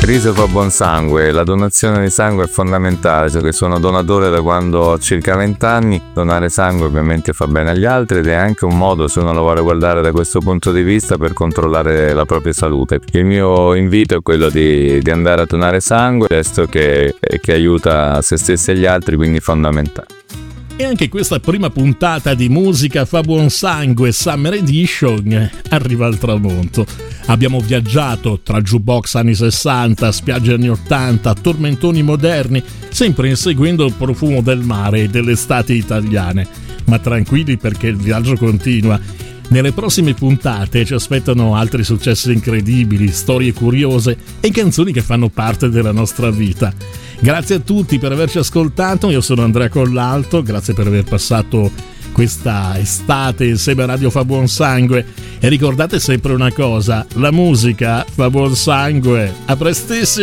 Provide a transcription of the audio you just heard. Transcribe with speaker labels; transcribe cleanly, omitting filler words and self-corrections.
Speaker 1: Riso fa buon sangue, la donazione di sangue è fondamentale, cioè che sono donatore da quando ho circa 20 anni, donare sangue ovviamente fa bene agli altri ed è anche un modo, se uno lo vuole guardare da questo punto di vista, per controllare la propria salute. Il mio invito è quello di andare a donare sangue, gesto che aiuta se stessi e gli altri, quindi fondamentale.
Speaker 2: E anche questa prima puntata di Musica fa buon sangue Summer Edition arriva al tramonto. Abbiamo viaggiato tra jukebox anni 60, spiagge anni 80, tormentoni moderni, sempre inseguendo il profumo del mare e delle estati italiane. Ma tranquilli, perché il viaggio continua. Nelle prossime puntate ci aspettano altri successi incredibili, storie curiose e canzoni che fanno parte della nostra vita. Grazie a tutti per averci ascoltato, io sono Andrea Collalto, grazie per aver passato questa estate insieme a Radio Fa Buon Sangue e ricordate sempre una cosa, la musica fa buon sangue. A prestissimo!